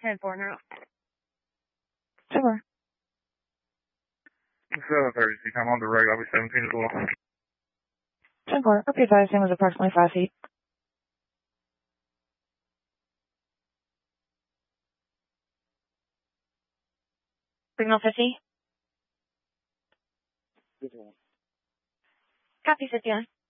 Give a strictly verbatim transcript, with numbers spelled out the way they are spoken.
ten four now. ten four. seven thirty, I'm on the reg, I'll be seventeen as well. ten four. Okay, sizing was approximately five feet. Signal fifty. Copy fifty on.